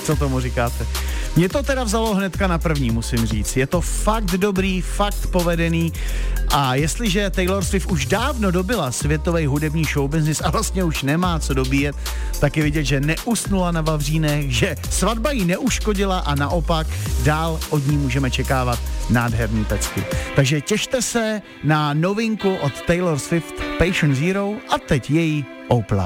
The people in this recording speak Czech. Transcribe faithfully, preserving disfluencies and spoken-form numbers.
co tomu říkáte. Mě to teda vzalo hnedka na první, musím říct. Je to fakt dobrý, fakt povedený a jestliže Taylor Swift už dávno dobila světový hudební showbusiness a vlastně už nemá co dobíjet, tak je vidět, že neusnula na vavřínech, že svatba jí neuškodila a naopak dál od ní můžeme čekávat nádherný pecky. Takže těšte se na novinku od Taylor Swift Patient Zero a teď její Opla.